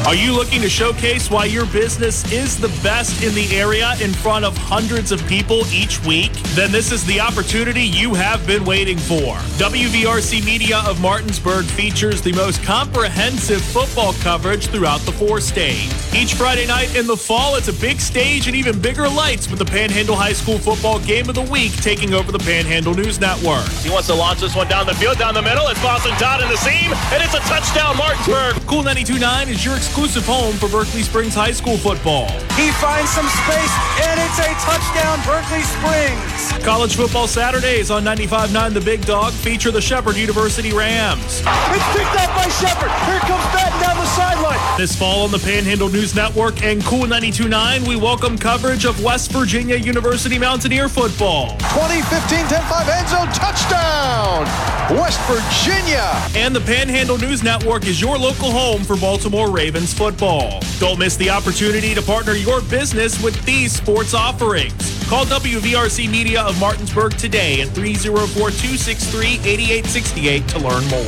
Are you looking to showcase why your business is the best in the area in front of hundreds of people each week? Then this is the opportunity you have been waiting for. WVRC Media of Martinsburg features the most comprehensive football coverage throughout the 4 states. Each Friday night in the fall, it's a big stage and even bigger lights with the Panhandle High School Football Game of the Week taking over the Panhandle News Network. He wants to launch this one down the field, down the middle. It's Boston Todd in the seam, and it's a touchdown, Martinsburg. Cool 92.9 is your exclusive home for Berkeley Springs High School football. He finds some space, and it's a touchdown, Berkeley Springs. College football Saturdays on 95.9 The Big Dog feature the Shepherd University Rams. It's picked up by Shepherd. Here comes Batten down the sideline. This fall on the Panhandle News Network and Cool 92.9, we welcome coverage of West Virginia University Mountaineer football. 2015 10-5 end zone touchdown, West Virginia. And the Panhandle News Network is your local home for Baltimore Ravens football. Don't miss the opportunity to partner your business with these sports offerings. Call WVRC Media of Martinsburg today at 304-263-8868 to learn more.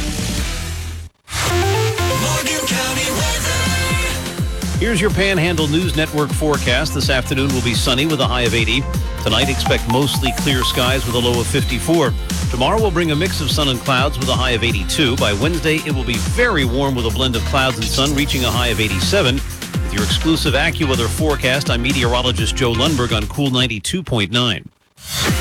Here's your Panhandle News Network forecast. This afternoon will be sunny with a high of 80. Tonight, expect mostly clear skies with a low of 54. Tomorrow will bring a mix of sun and clouds with a high of 82. By Wednesday, it will be very warm with a blend of clouds and sun, reaching a high of 87. With your exclusive AccuWeather forecast, I'm meteorologist Joe Lundberg on Cool 92.9.